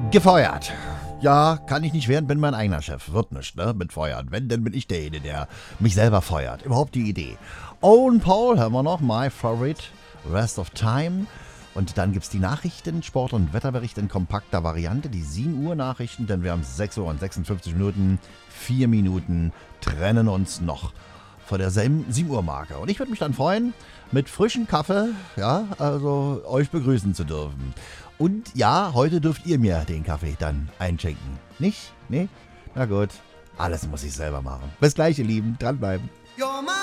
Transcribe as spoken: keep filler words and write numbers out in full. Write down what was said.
Gefeuert. Ja, kann ich nicht werden, bin mein eigener Chef. Wird nicht, ne? Mit Feuern. Wenn, dann bin ich derjenige, der mich selber feuert. Überhaupt die Idee. Owen Paul haben wir noch. My Favorite. Rest of Time. Und dann gibt es die Nachrichten, Sport- und Wetterbericht in kompakter Variante. Die sieben Uhr Nachrichten, denn wir haben sechs Uhr und sechsundfünfzig Minuten. Vier Minuten trennen uns noch vor der sieben Uhr Marke. Und ich würde mich dann freuen, mit frischem Kaffee, ja, also euch begrüßen zu dürfen. Und ja, heute dürft ihr mir den Kaffee dann einschenken. Nicht? Nee? Na gut. Alles muss ich selber machen. Bis gleich, ihr Lieben. Dranbleiben.